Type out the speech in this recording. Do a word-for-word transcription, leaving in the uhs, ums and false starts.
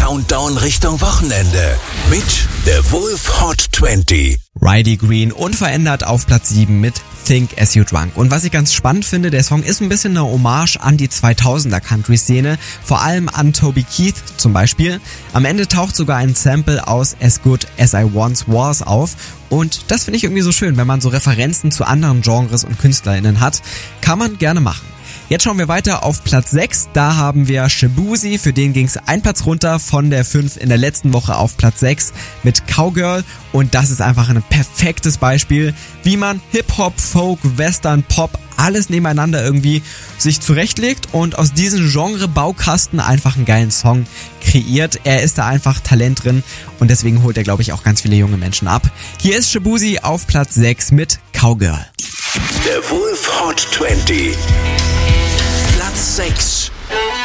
Countdown Richtung Wochenende mit The Wolf Hot zwanzig. Riley Green unverändert auf Platz sieben mit Think As You Drunk. Und was ich ganz spannend finde, der Song ist ein bisschen eine Hommage an die zweitausender Country-Szene, vor allem an Toby Keith zum Beispiel. Am Ende taucht sogar ein Sample aus As Good As I Once Was auf. Und das finde ich irgendwie so schön, wenn man so Referenzen zu anderen Genres und KünstlerInnen hat. Kann man gerne machen. Jetzt schauen wir weiter auf Platz sechs. Da haben wir Shaboozey, für den ging es ein Platz runter von der fünf in der letzten Woche auf Platz sechs mit Cowgirl. Und das ist einfach ein perfektes Beispiel, wie man Hip-Hop, Folk, Western, Pop, alles nebeneinander irgendwie sich zurechtlegt und aus diesem Genre-Baukasten einfach einen geilen Song kreiert. Er ist da einfach Talent drin und deswegen holt er, glaube ich, auch ganz viele junge Menschen ab. Hier ist Shaboozey auf Platz sechs mit Cowgirl. The Wolf Hot zwanzig. Platz sechs.